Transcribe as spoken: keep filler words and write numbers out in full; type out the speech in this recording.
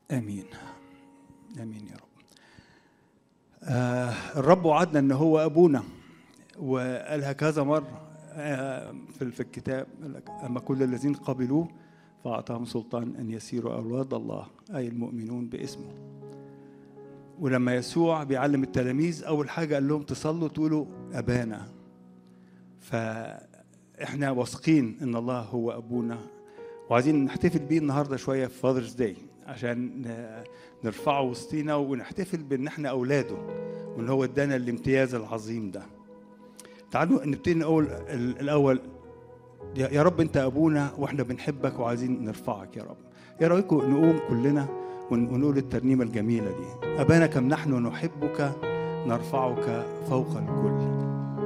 آمين آمين يا رب. آه الرب وعدنا أن هو أبونا، وقالها كذا مرة آه في في الكتاب، أما كل الذين قبلوه فأعطاهم سلطان أن يسيروا أولاد الله، أي المؤمنون باسمه. ولما يسوع بيعلم التلاميذ أول حاجة قال لهم تصلوا تقولوا أبانا. فإحنا واثقين أن الله هو أبونا، وعايزين نحتفل بيه النهاردة شوية في فاذرز داي عشان نرفعه وسطينا ونحتفل بأن احنا أولاده، وأن هو ادانا الامتياز العظيم ده. تعالوا نبتدي نقول الأول يا رب أنت أبونا وإحنا بنحبك وعايزين نرفعك يا رب. يا رأيكم نقوم كلنا ونقول الترنيمة الجميلة دي: أبانا كم نحن نحبك نرفعك فوق الكل.